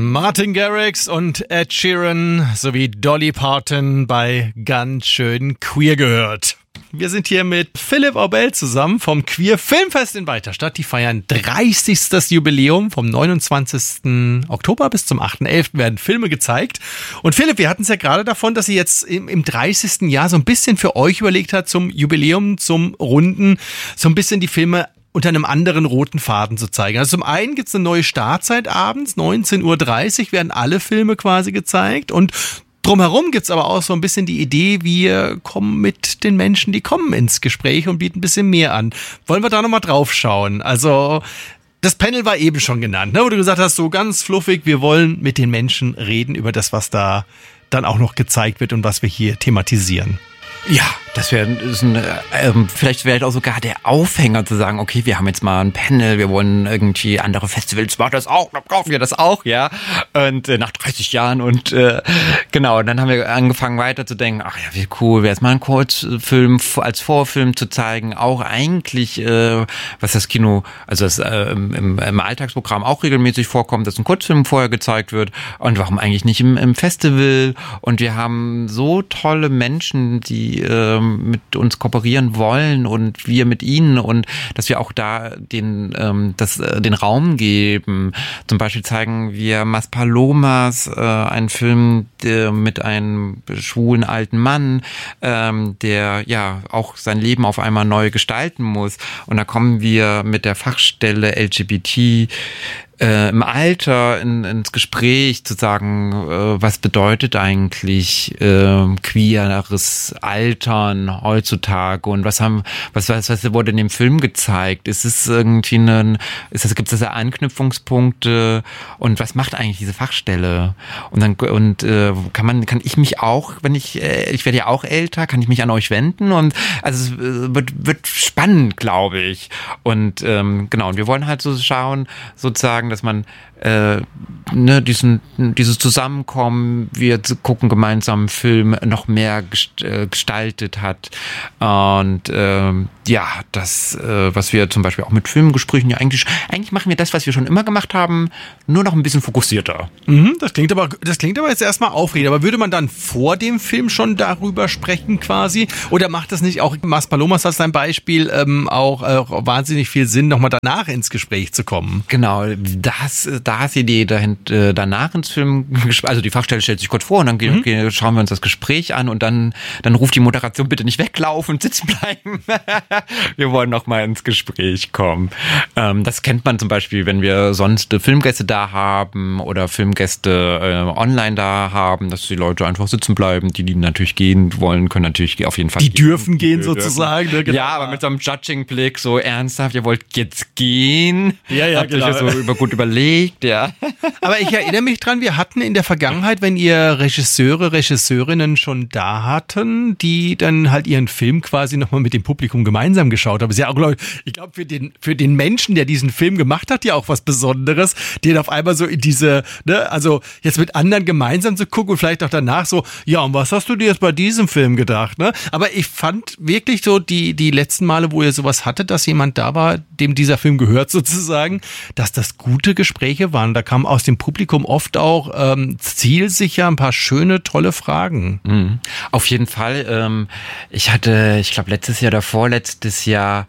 Martin Garrix und Ed Sheeran sowie Dolly Parton bei Ganz schön queer gehört. Wir sind hier mit Philipp Aubel zusammen vom Queer Filmfest in Weiterstadt. Die feiern 30. Jubiläum. Vom 29. Oktober bis zum 8.11. werden Filme gezeigt. Und Philipp, wir hatten es ja gerade davon, dass ihr jetzt im 30. Jahr so ein bisschen für euch überlegt habt, zum Jubiläum, zum Runden, so ein bisschen die Filme unter einem anderen roten Faden zu zeigen. Also zum einen gibt's eine neue Startzeit abends, 19.30 Uhr werden alle Filme quasi gezeigt und drumherum gibt's aber auch so ein bisschen die Idee, wir kommen mit den Menschen, die kommen ins Gespräch und bieten ein bisschen mehr an. Wollen wir da nochmal drauf schauen? Also das Panel war eben schon genannt, ne, wo du gesagt hast, so ganz fluffig, wir wollen mit den Menschen reden über das, was da dann auch noch gezeigt wird und was wir hier thematisieren. Ja, das wäre vielleicht auch sogar der Aufhänger zu sagen, okay, wir haben jetzt mal ein Panel, wir wollen irgendwie andere Festivals machen das auch, dann brauchen wir das auch, ja. Und nach 30 Jahren und genau, und dann haben wir angefangen weiterzudenken, ach ja, wie cool wäre es mal einen Kurzfilm als Vorfilm zu zeigen, auch eigentlich, was das Kino, also das im Alltagsprogramm auch regelmäßig vorkommt, dass ein Kurzfilm vorher gezeigt wird und warum eigentlich nicht im Festival, und wir haben so tolle Menschen, die mit uns kooperieren wollen und wir mit ihnen, und dass wir auch da den Raum geben. Zum Beispiel zeigen wir Maspalomas, einen Film mit einem schwulen alten Mann, der ja auch sein Leben auf einmal neu gestalten muss. Und da kommen wir mit der Fachstelle LGBT im Alter ins Gespräch zu sagen, was bedeutet eigentlich queeres Altern heutzutage, und was wurde in dem Film gezeigt? Ist es irgendwie gibt es da Anknüpfungspunkte, und was macht eigentlich diese Fachstelle? Und kann ich mich auch, wenn ich werde ja auch älter, kann ich mich an euch wenden, und also es wird spannend, glaube ich. Und genau, und wir wollen halt so schauen, sozusagen, dass man dieses Zusammenkommen, wir gucken gemeinsam einen Film, noch mehr gestaltet hat. Und ja, das, was wir zum Beispiel auch mit Filmgesprächen, ja eigentlich machen wir das, was wir schon immer gemacht haben, nur noch ein bisschen fokussierter. Das klingt aber jetzt erstmal aufregend. Aber würde man dann vor dem Film schon darüber sprechen quasi? Oder macht das nicht auch, Maspalomas als ein Beispiel, auch wahnsinnig viel Sinn, nochmal danach ins Gespräch zu kommen? Genau, da ist die Idee dahinter, danach ins Film, also die Fachstelle stellt sich kurz vor und dann schauen wir uns das Gespräch an, und dann ruft die Moderation, bitte nicht weglaufen und sitzen bleiben. Wir wollen noch mal ins Gespräch kommen. Das kennt man zum Beispiel, wenn wir sonst Filmgäste da haben oder Filmgäste online da haben, dass die Leute einfach sitzen bleiben. Die natürlich gehen wollen, können natürlich auf jeden Fall die dürfen gehen sozusagen. Ne? Genau. Ja, aber mit so einem Judging-Blick, so ernsthaft, ihr wollt jetzt gehen? Ja, habt genau. Euch das so gut überlegt, ja. Aber ich erinnere mich dran, wir hatten in der Vergangenheit, wenn ihr Regisseurinnen schon da hatten, die dann halt ihren Film quasi nochmal mit dem Publikum gemeinsam geschaut haben. Ist ja auch, ich glaube, für den Menschen, der diesen Film gemacht hat, ja auch was Besonderes, den auf einmal so in diese, ne, also jetzt mit anderen gemeinsam zu gucken und vielleicht auch danach so, ja, und was hast du dir jetzt bei diesem Film gedacht, ne? Aber ich fand wirklich so die letzten Male, wo ihr sowas hattet, dass jemand da war, dem dieser Film gehört sozusagen, dass das gute Gespräche waren. Da kam aus dem Publikum oft auch zielsicher ein paar schöne, tolle Fragen. Mhm. Auf jeden Fall. Ich glaube letztes Jahr oder vorletztes Jahr,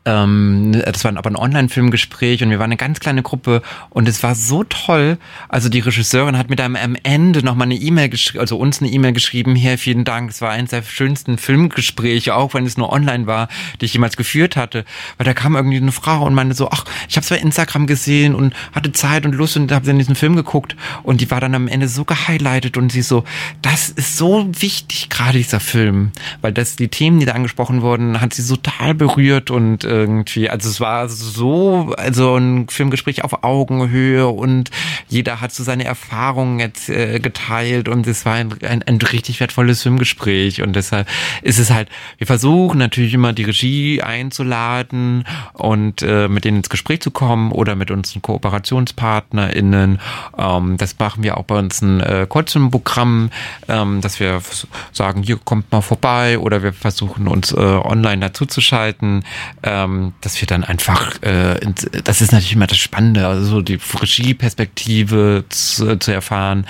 das war aber ein Online-Filmgespräch und wir waren eine ganz kleine Gruppe und es war so toll. Also die Regisseurin hat mit einem am Ende nochmal eine E-Mail geschrieben, also uns eine E-Mail geschrieben, hier, vielen Dank, es war eines der schönsten Filmgespräche, auch wenn es nur online war, die ich jemals geführt hatte. Weil da kam irgendwie eine Frau und meinte so, ach, ich habe es bei Instagram gesehen und hatte Zeit und Lust und habe dann diesen Film geguckt und die war dann am Ende so gehighlightet und sie so, das ist so wichtig, gerade dieser Film, weil das die Themen, die da angesprochen wurden, hat sie total berührt und irgendwie, also es war so, also ein Filmgespräch auf Augenhöhe und jeder hat so seine Erfahrungen jetzt geteilt und es war ein richtig wertvolles Filmgespräch und deshalb ist es halt, wir versuchen natürlich immer die Regie einzuladen und mit denen ins Gespräch zu kommen oder mit unseren KooperationspartnerInnen. Das machen wir auch bei uns ein Kurzfilmprogramm, dass wir sagen, hier kommt mal vorbei oder wir versuchen uns online dazu zu schalten, dass wir dann einfach, das ist natürlich immer das Spannende, also so die Regieperspektive Perspektive zu erfahren.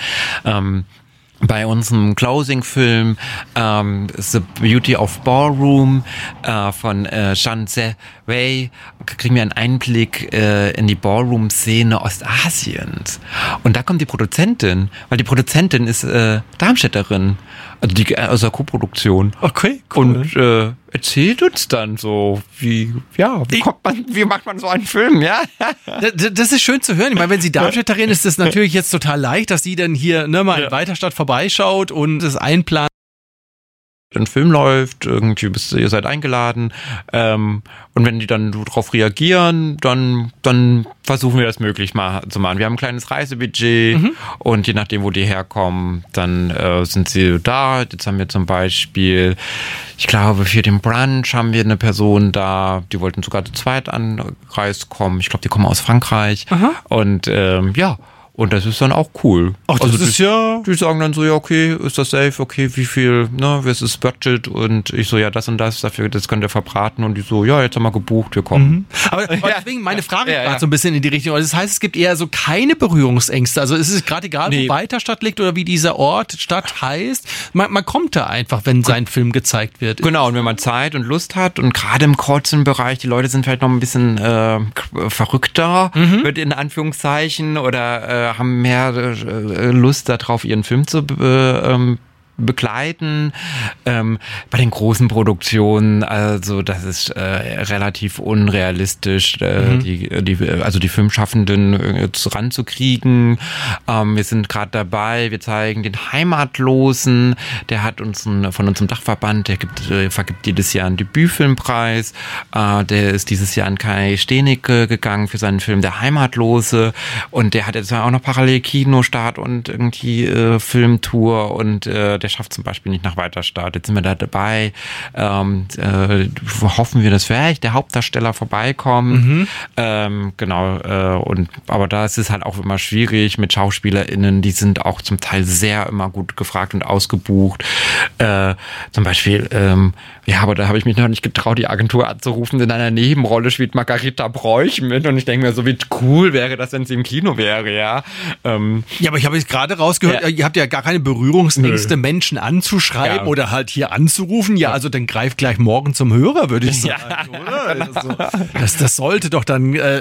Bei unserem Closing-Film The Beauty of Ballroom von Zhang Wei kriegen wir einen Einblick in die Ballroom-Szene Ostasiens. Und da kommt die Produzentin, weil die Produzentin ist Darmstädterin, also aus der Co-Produktion. Okay, cool. Und erzählt uns dann so, wie macht man so einen Film, ja? Das ist schön zu hören. Ich meine, wenn sie Darmstädterin ist, das natürlich jetzt total leicht, dass sie dann hier mal in Weiterstadt vorbeischaut und es einplant. Ein Film läuft, irgendwie ihr seid eingeladen, und wenn die dann darauf reagieren, dann versuchen wir das möglich zu machen. Wir haben ein kleines Reisebudget und je nachdem, wo die herkommen, dann sind sie da. Jetzt haben wir zum Beispiel, ich glaube, für den Brunch haben wir eine Person da, die wollten sogar zu zweit angereist kommen. Ich glaube, die kommen aus Frankreich. Und und das ist dann auch cool. Ach, das ist ja... Die sagen dann so, ja, okay, ist das safe, okay, wie viel, was ist Budget? Und ich so, ja, das und das, dafür, das könnt ihr verbraten. Und die so, ja, jetzt haben wir gebucht, wir kommen. Aber deswegen meine Frage gerade so ein bisschen in die Richtung. Das heißt, es gibt eher so keine Berührungsängste. Also es ist gerade egal, wo Weiterstadt liegt oder wie dieser Ort, Stadt heißt. Man kommt da einfach, wenn sein Film gezeigt wird. Genau, und wenn man Zeit und Lust hat und gerade im kurzen Bereich, die Leute sind vielleicht noch ein bisschen verrückter, wird in Anführungszeichen, oder haben mehr Lust darauf, ihren Film zu begleiten. Bei den großen Produktionen, also das ist relativ unrealistisch, die Filmschaffenden ranzukriegen. Wir sind gerade dabei, wir zeigen den Heimatlosen, der hat von unserem Dachverband, der vergibt jedes Jahr einen Debütfilmpreis. Der ist dieses Jahr an Kai Stenicke gegangen für seinen Film Der Heimatlose, und der hat jetzt auch noch parallel Kinostart und irgendwie Filmtour, und der schafft zum Beispiel nicht nach Weiterstadt. Jetzt sind wir da dabei. Hoffen wir, dass vielleicht der Hauptdarsteller vorbeikommt. Aber da ist es halt auch immer schwierig mit SchauspielerInnen. Die sind auch zum Teil sehr immer gut gefragt und ausgebucht. Zum Beispiel, aber da habe ich mich noch nicht getraut, die Agentur anzurufen. In einer Nebenrolle spielt Margarita Bräuch mit, und ich denke mir so, wie cool wäre das, wenn sie im Kino wäre, ja. Ja, aber ich habe jetzt gerade rausgehört, ihr habt ja gar keine Berührungsängste, Menschen anzuschreiben oder halt hier anzurufen. Ja, also dann greif gleich morgen zum Hörer, würde ich sagen, oder? Also, das sollte doch dann